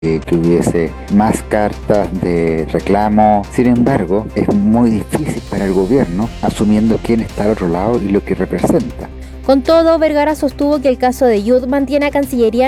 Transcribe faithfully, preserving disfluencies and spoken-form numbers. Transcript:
eh, que hubiese más cartas de reclamo. Sin embargo, es muy difícil para el gobierno, asumiendo quién está al otro lado y lo que representa. Con todo, Vergara sostuvo que el caso de Yud mantiene a Cancillería